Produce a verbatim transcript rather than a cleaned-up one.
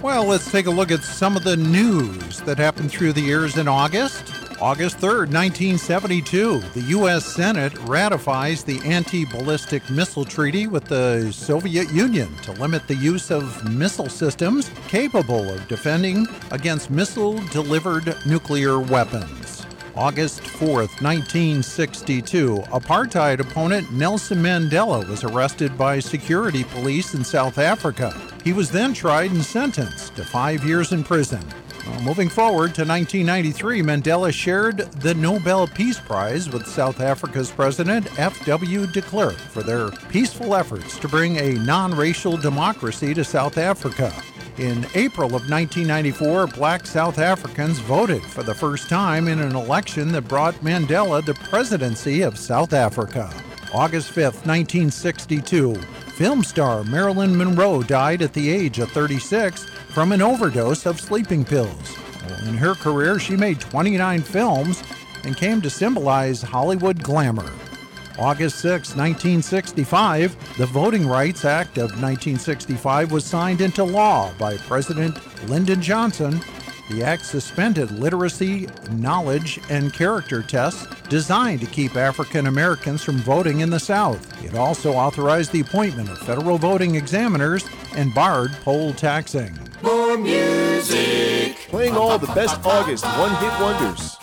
Well, let's take a look at some of the news that happened through the years in August. August third, nineteen seventy-two, the U S Senate ratifies the Anti-Ballistic Missile Treaty with the Soviet Union to limit the use of missile systems capable of defending against missile-delivered nuclear weapons. August fourth, nineteen sixty-two, apartheid opponent Nelson Mandela was arrested by security police in South Africa. He was then tried and sentenced to five years in prison. Well, moving forward to nineteen ninety-three, Mandela shared the Nobel Peace Prize with South Africa's President F W de Klerk for their peaceful efforts to bring a non-racial democracy to South Africa. In April of nineteen ninety-four, black South Africans voted for the first time in an election that brought Mandela the presidency of South Africa. August fifth, nineteen sixty-two, film star Marilyn Monroe died at the age of thirty-six from an overdose of sleeping pills. Well, in her career, she made twenty-nine films and came to symbolize Hollywood glamour. August sixth, nineteen sixty-five, the Voting Rights Act of nineteen sixty-five was signed into law by President Lyndon Johnson. The act suspended literacy, knowledge, and character tests designed to keep African Americans from voting in the South. It also authorized the appointment of federal voting examiners and barred poll taxing. More music. Playing all the best August one-hit wonders.